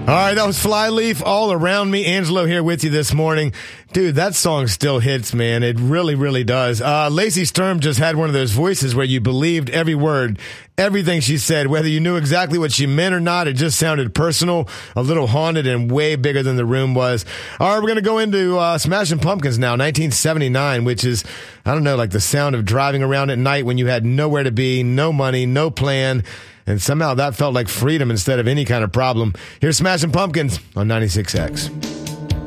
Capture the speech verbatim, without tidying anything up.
All right, that was Flyleaf, All Around Me. Angelo here with you this morning. Dude, that song still hits, man. It really, really does. Uh, Lacey Sturm just had one of those voices where you believed every word, everything she said, whether you knew exactly what she meant or not. It just sounded personal, a little haunted, and way bigger than the room was. All right, we're going to go into uh, Smashing Pumpkins now, nineteen seventy-nine, which is, I don't know, like the sound of driving around at night when you had nowhere to be, no money, no plan. And somehow that felt like freedom instead of any kind of problem. Here's Smashing Pumpkins on ninety-six X.